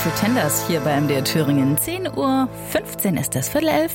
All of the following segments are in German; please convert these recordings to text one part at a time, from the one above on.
Pretenders hier bei MDR Thüringen. 10:15 Uhr ist das, 10:45.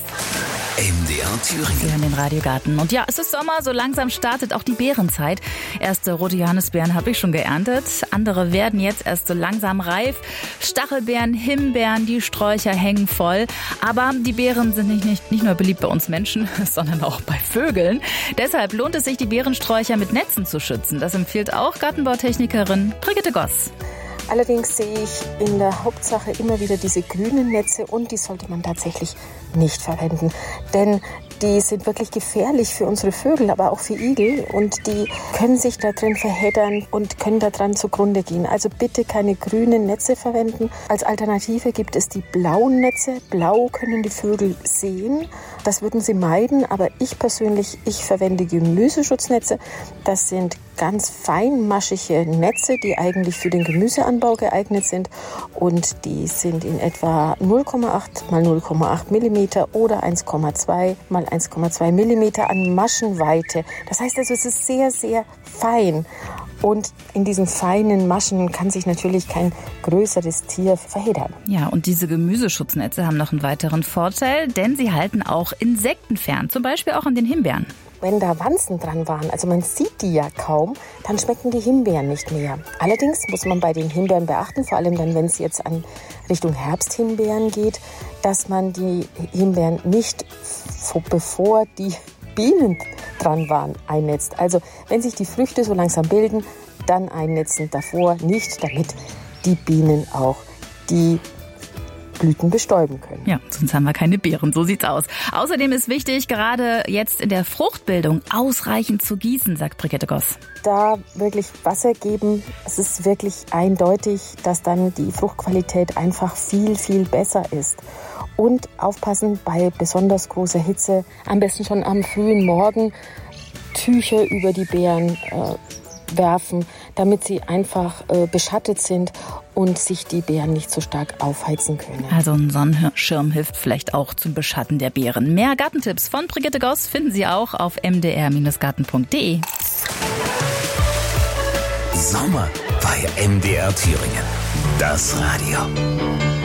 MDR Thüringen. Sie hören den Radiogarten. Und ja, es ist Sommer, so langsam startet auch die Beerenzeit. Erste rote Johannisbeeren habe ich schon geerntet. Andere werden jetzt erst so langsam reif. Stachelbeeren, Himbeeren, die Sträucher hängen voll. Aber die Beeren sind nicht nur beliebt bei uns Menschen, sondern auch bei Vögeln. Deshalb lohnt es sich, die Beerensträucher mit Netzen zu schützen. Das empfiehlt auch Gartenbautechnikerin Brigitte Goss. Allerdings sehe ich in der Hauptsache immer wieder diese grünen Netze und die sollte man tatsächlich nicht verwenden. Denn die sind wirklich gefährlich für unsere Vögel, aber auch für Igel und die können sich da drin verheddern und können da dran zugrunde gehen. Also bitte keine grünen Netze verwenden. Als Alternative gibt es die blauen Netze. Blau können die Vögel sehen. Das würden sie meiden, aber ich persönlich verwende Gemüseschutznetze. Das sind ganz feinmaschige Netze, die eigentlich für den Gemüseanbau geeignet sind und die sind in etwa 0,8 mal 0,8 mm oder 1,2 mal 1,2 mm an Maschenweite. Das heißt also, es ist sehr, sehr fein. Und in diesen feinen Maschen kann sich natürlich kein größeres Tier verheddern. Ja, und diese Gemüseschutznetze haben noch einen weiteren Vorteil, denn sie halten auch Insekten fern, zum Beispiel auch an den Himbeeren. Wenn da Wanzen dran waren, also man sieht die ja kaum, dann schmecken die Himbeeren nicht mehr. Allerdings muss man bei den Himbeeren beachten, vor allem dann, wenn es jetzt an Richtung Herbsthimbeeren geht, dass man die Himbeeren nicht, bevor die Bienen dran waren, einnetzt. Also wenn sich die Früchte so langsam bilden, dann einnetzen, davor nicht, damit die Bienen auch die Blüten bestäuben können. Ja, sonst haben wir keine Beeren, so sieht's aus. Außerdem ist wichtig, gerade jetzt in der Fruchtbildung ausreichend zu gießen, sagt Brigitte Goss. Da wirklich Wasser geben, es ist wirklich eindeutig, dass dann die Fruchtqualität einfach viel, viel besser ist. Und aufpassen bei besonders großer Hitze, am besten schon am frühen Morgen Tücher über die Beeren werfen, damit sie einfach beschattet sind und sich die Beeren nicht so stark aufheizen können. Also ein Sonnenschirm hilft vielleicht auch zum Beschatten der Beeren. Mehr Gartentipps von Brigitte Goss finden Sie auch auf mdr-garten.de. Sommer bei MDR Thüringen. Das Radio.